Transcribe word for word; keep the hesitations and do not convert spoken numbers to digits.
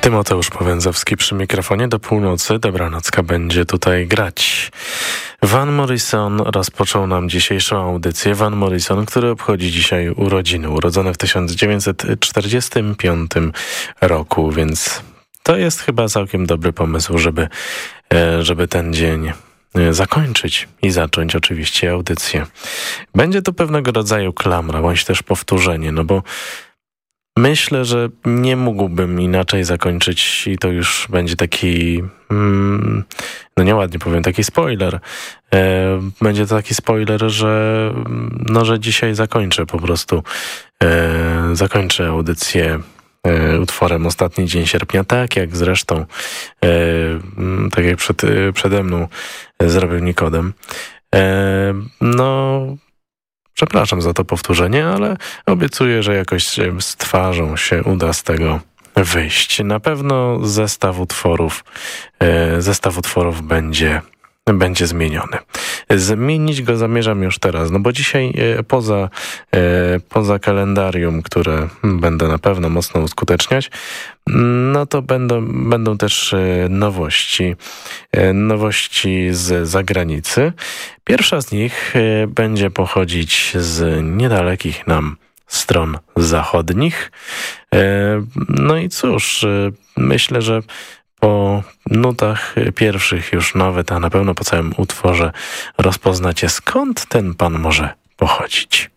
Tymoteusz Powędzowski przy mikrofonie do północy. Dobranocka będzie tutaj grać. Van Morrison rozpoczął nam dzisiejszą audycję. Van Morrison, który obchodzi dzisiaj urodziny. Urodzony w tysiąc dziewięćset czterdziestym piątym roku, więc to jest chyba całkiem dobry pomysł, żeby, żeby ten dzień zakończyć i zacząć oczywiście audycję. Będzie to pewnego rodzaju klamra, bądź też powtórzenie, no bo myślę, że nie mógłbym inaczej zakończyć i to już będzie taki, mm, no nieładnie powiem, taki spoiler. E, będzie to taki spoiler, że, no, że dzisiaj zakończę po prostu, e, zakończę audycję e, utworem Ostatni Dzień Sierpnia, tak jak zresztą, e, tak jak przed, przede mną zrobił Nikodem. E, no... Przepraszam za to powtórzenie, ale obiecuję, że jakoś z twarzą się uda z tego wyjść. Na pewno zestaw utworów, zestaw utworów będzie, będzie zmieniony. Zmienić go zamierzam już teraz, no bo dzisiaj poza, poza kalendarium, które będę na pewno mocno uskuteczniać, no to będą, będą też nowości, nowości z zagranicy. Pierwsza z nich będzie pochodzić z niedalekich nam stron zachodnich. No i cóż, myślę, że po nutach pierwszych już nawet, a na pewno po całym utworze rozpoznacie, skąd ten pan może pochodzić.